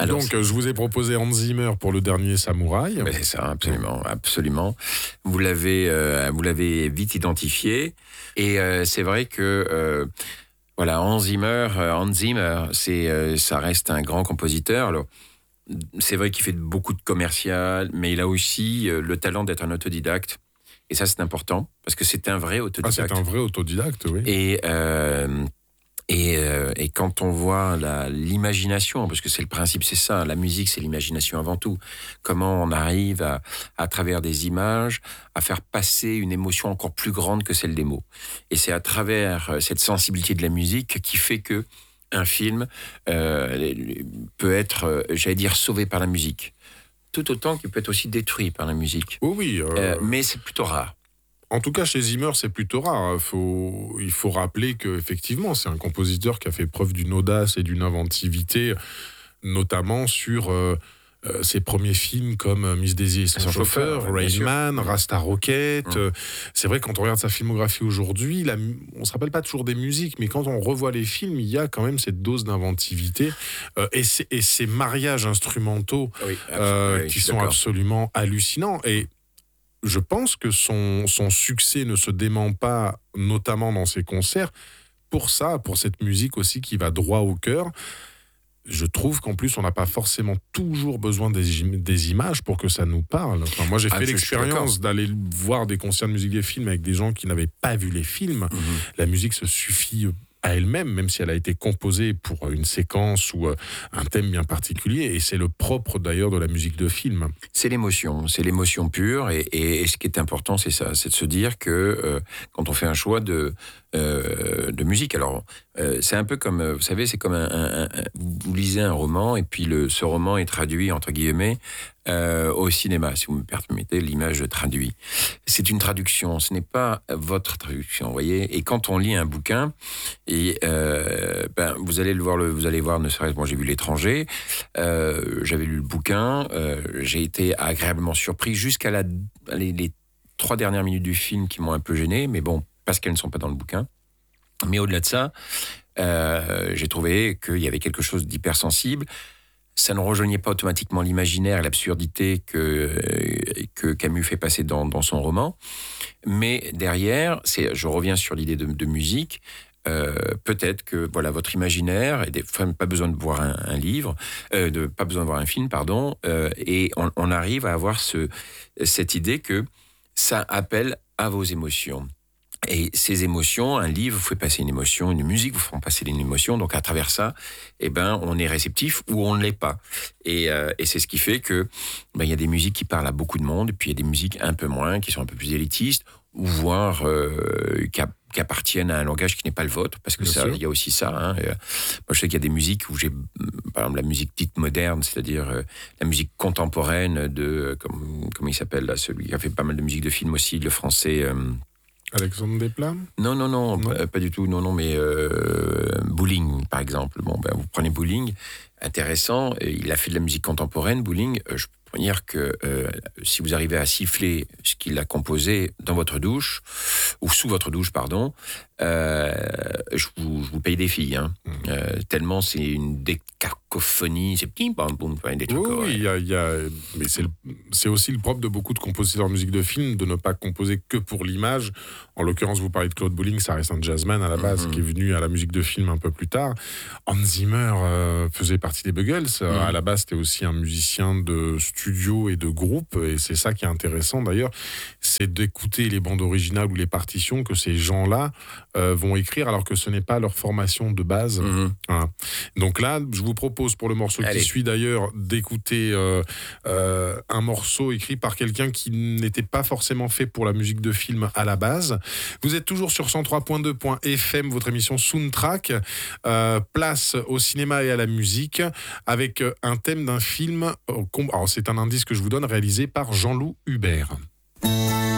Alors, Donc, je vous ai proposé Hans Zimmer pour Le Dernier Samouraï. mais c'est ça, absolument, absolument. Vous l'avez vite identifié. Et c'est vrai que voilà, Hans Zimmer, ça reste un grand compositeur. Alors, c'est vrai qu'il fait beaucoup de commercial, mais il a aussi le talent d'être un autodidacte. Et ça, c'est important, parce que c'est un vrai Ah, autodidacte. c'est un vrai autodidacte, oui. Et quand on voit l'imagination, parce que c'est le principe, c'est ça, la musique, c'est l'imagination avant tout. Comment on arrive à travers des images, à faire passer une émotion encore plus grande que celle des mots. Et c'est à travers cette sensibilité de la musique qui fait que un film peut être, j'allais dire, sauvé par la musique. Tout autant qu'il peut être aussi détruit par la musique. Oui, Mais c'est plutôt rare. En tout cas, chez Zimmer, c'est plutôt rare. Il faut rappeler qu'effectivement, c'est un compositeur qui a fait preuve d'une audace et d'une inventivité, notamment sur ses premiers films comme Miss Daisy et son chauffeur, bien sûr. Rain Man, Rasta Rocket. C'est vrai que quand on regarde sa filmographie aujourd'hui, on se rappelle pas toujours des musiques, mais quand on revoit les films, il y a quand même cette dose d'inventivité et ces mariages instrumentaux Oui, qui sont absolument hallucinants. Et je pense que son succès ne se dément pas, notamment dans ses concerts, pour cette musique aussi qui va droit au cœur. Je trouve qu'en plus, on n'a pas forcément toujours besoin des images pour que ça nous parle. Enfin, moi, j'ai fait l'expérience d'aller voir des concerts de musique des films avec des gens qui n'avaient pas vu les films. La musique se suffit à elle-même, même si elle a été composée pour une séquence ou un thème bien particulier. Et c'est le propre, d'ailleurs, de la musique de film. C'est l'émotion pure. Et ce qui est important, c'est ça, c'est de se dire que quand on fait un choix de musique, alors c'est un peu comme, vous savez, c'est comme vous lisez un roman et puis ce roman est traduit, entre guillemets, au cinéma, si vous me permettez l'image traduit. C'est une traduction, ce n'est pas votre traduction, vous voyez. Et quand on lit un bouquin, et vous allez voir, ne serait-ce, moi j'ai vu L'étranger, j'avais lu le bouquin, j'ai été agréablement surpris jusqu'à les 3 dernières minutes du film qui m'ont un peu gêné, mais bon, parce qu'elles ne sont pas dans le bouquin. Mais au-delà de ça, j'ai trouvé qu'il y avait quelque chose d'hypersensible. Ça ne rejoignait pas automatiquement l'imaginaire et l'absurdité que Camus fait passer dans son roman. Mais derrière, je reviens sur l'idée de musique, peut-être que voilà, votre imaginaire, et des fois pas besoin de voir un livre, pas besoin de voir un film, pardon, et on arrive à avoir cette idée que ça appelle à vos émotions. Et ces émotions, un livre vous fait passer une émotion, une musique vous font passer une émotion. Donc à travers ça, on est réceptif ou on ne l'est pas. Et c'est ce qui fait que il y a des musiques qui parlent à beaucoup de monde, et puis il y a des musiques un peu moins, qui sont un peu plus élitistes, ou voire qui appartiennent à un langage qui n'est pas le vôtre, parce que il y a aussi ça. Moi, je sais qu'il y a des musiques où j'ai, par exemple, la musique dite moderne, c'est-à-dire la musique contemporaine de, comment il s'appelle là, celui qui a fait pas mal de musique de films aussi, le français. Alexandre Desplat ? Non, pas du tout. Non, mais Bouling, par exemple. Bon, vous prenez Bouling, intéressant. Il a fait de la musique contemporaine, Bouling. Je peux dire que si vous arrivez à siffler ce qu'il a composé dans votre douche, ou sous votre douche, pardon, je vous paye des filles. Tellement c'est une cacophonie, c'est petit, boum, boum, des trucs. Oui, mais c'est aussi le propre de beaucoup de compositeurs de musique de film de ne pas composer que pour l'image. En l'occurrence, vous parlez de Claude Bolling, ça reste un jazzman à la base, qui est venu à la musique de film un peu plus tard. Hans Zimmer faisait partie des Buggles. À la base, c'était aussi un musicien de studio et de groupe, et c'est ça qui est intéressant d'ailleurs, c'est d'écouter les bandes originales ou les partitions que ces gens-là vont écrire, alors que ce n'est pas leur formation de base. Voilà. Donc là, je vous propose pour le morceau qui suit d'ailleurs d'écouter un morceau écrit par quelqu'un qui n'était pas forcément fait pour la musique de film à la base. Vous êtes toujours sur 103.2.fm, votre émission Soundtrack, place au cinéma et à la musique, avec un thème d'un film, alors c'est un indice que je vous donne, réalisé par Jean-Loup Hubert.